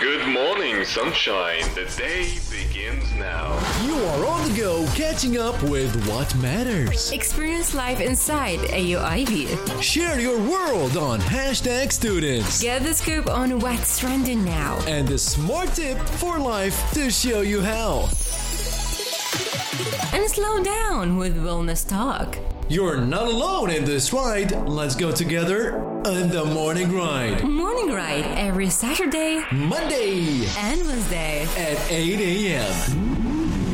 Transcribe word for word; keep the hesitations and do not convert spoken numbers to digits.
Good morning, sunshine. The day begins now. You are on the go, catching up with what matters. Experience life inside A U I B. Share your world on hashtag students. Get the scoop on what's trending now. And the smart tip for life to show you how. And slow down with Wellness Talk. You're not alone in this ride. Let's go together on the morning ride. Morning ride every Saturday, Monday, and Wednesday at eight a.m.